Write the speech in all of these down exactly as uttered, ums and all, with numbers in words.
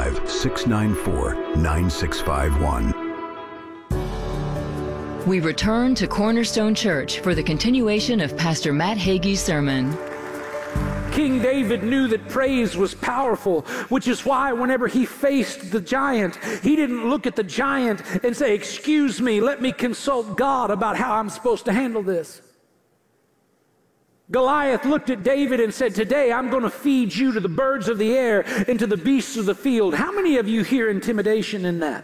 five, six nine four, nine six five one. We return to Cornerstone Church for the continuation of Pastor Matt Hagee's sermon. King David knew that praise was powerful, which is why whenever he faced the giant, he didn't look at the giant and say, "Excuse me, let me consult God about how I'm supposed to handle this." Goliath looked at David and said, "Today I'm going to feed you to the birds of the air and to the beasts of the field." How many of you hear intimidation in that?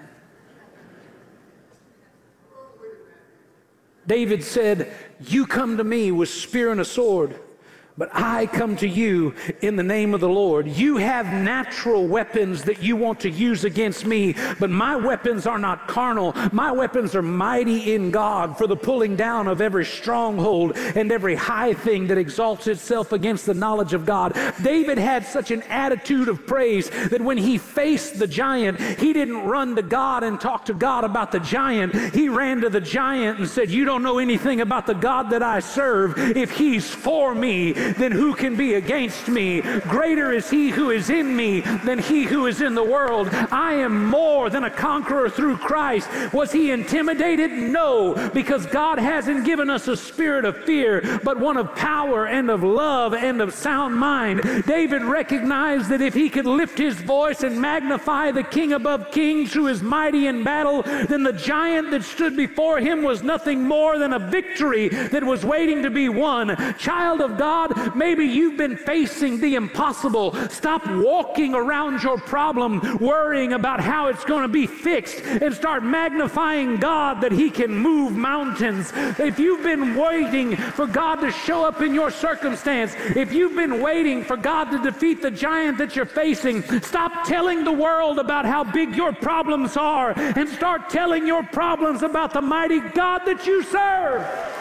David said, "You come to me with spear and a sword, but I come to you in the name of the Lord. You have natural weapons that you want to use against me, but my weapons are not carnal. My weapons are mighty in God for the pulling down of every stronghold and every high thing that exalts itself against the knowledge of God." David had such an attitude of praise that when he faced the giant, he didn't run to God and talk to God about the giant. He ran to the giant and said, "You don't know anything about the God that I serve. If he's for me, then who can be against me? Greater is he who is in me than he who is in the world. I am more than a conqueror through Christ." Was he intimidated? No, because God hasn't given us a spirit of fear, but one of power and of love and of sound mind. David recognized that if he could lift his voice and magnify the King above kings who is mighty in battle, then the giant that stood before him was nothing more than a victory that was waiting to be won. Child of God, maybe you've been facing the impossible. Stop walking around your problem worrying about how it's going to be fixed and start magnifying God that he can move mountains. If you've been waiting for God to show up in your circumstance, if you've been waiting for God to defeat the giant that you're facing, stop telling the world about how big your problems are and start telling your problems about the mighty God that you serve.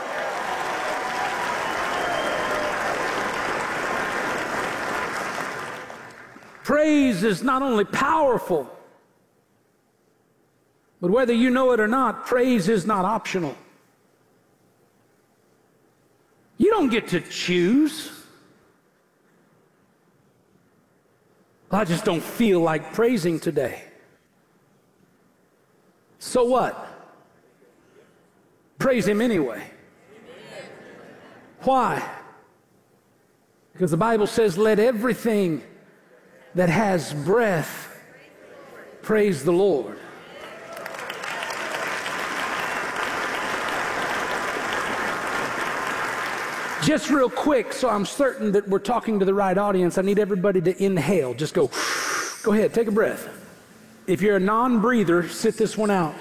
Praise is not only powerful, but whether you know it or not, praise is not optional. You don't get to choose. I just don't feel like praising today. So what? Praise him anyway. Why? Because the Bible says, "Let everything that has breath praise the Lord." Just real quick, so I'm certain that we're talking to the right audience, I need everybody to inhale. Just go, go ahead, take a breath. If you're a non-breather, sit this one out.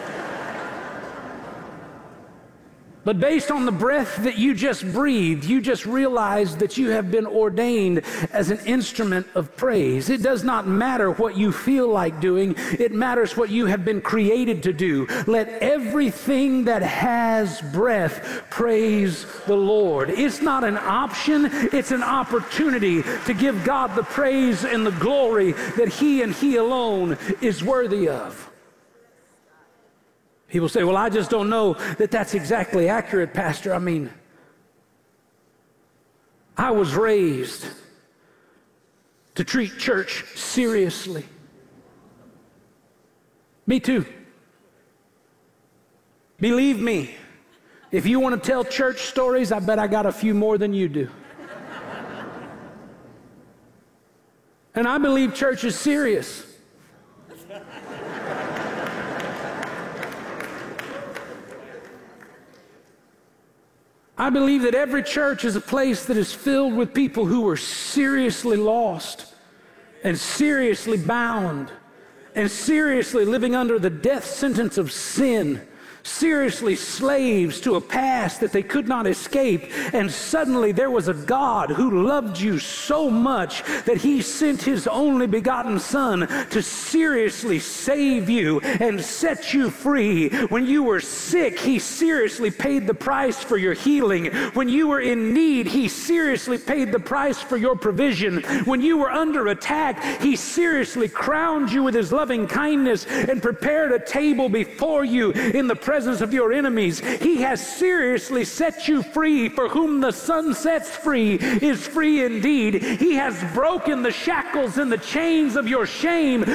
But based on the breath that you just breathed, you just realized that you have been ordained as an instrument of praise. It does not matter what you feel like doing. It matters what you have been created to do. Let everything that has breath praise the Lord. It's not an option. It's an opportunity to give God the praise and the glory that he and he alone is worthy of. People say, "Well, I just don't know that that's exactly accurate, Pastor." I mean, I was raised to treat church seriously. Me too. Believe me, if you want to tell church stories, I bet I got a few more than you do. And I believe church is serious. I believe that every church is a place that is filled with people who are seriously lost and seriously bound and seriously living under the death sentence of sin, seriously slaves to a past that they could not escape. And suddenly there was a God who loved you so much that he sent his only begotten Son to seriously save you and set you free. When you were sick, he seriously paid the price for your healing. When you were in need, he seriously paid the price for your provision. When you were under attack, he seriously crowned you with his loving kindness and prepared a table before you in the presence of your enemies. He has seriously set you free. For whom the Son sets free is free indeed. He has broken the shackles and the chains of your shame.